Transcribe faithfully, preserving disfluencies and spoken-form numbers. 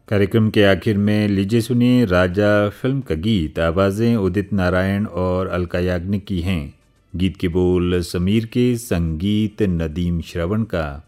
कार्यक्रम के आखिर में लीजिए सुनिए राजा फिल्म का गीत। आवाज़ें उदित नारायण और अलका याग्निक की हैं। गीत के बोल समीर के, संगीत नदीम श्रवण का।